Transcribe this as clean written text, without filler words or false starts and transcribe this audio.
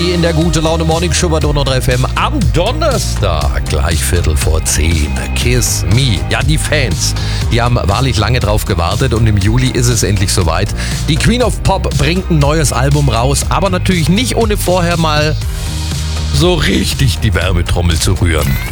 Party in der Gute Laune Morning Show bei Donau 3 FM am Donnerstag, gleich 9:45. Kiss Me. Ja, die Fans, die haben wahrlich lange drauf gewartet und im Juli ist es endlich soweit. Die Queen of Pop bringt ein neues Album raus, aber natürlich nicht ohne vorher mal so richtig die Werbetrommel zu rühren.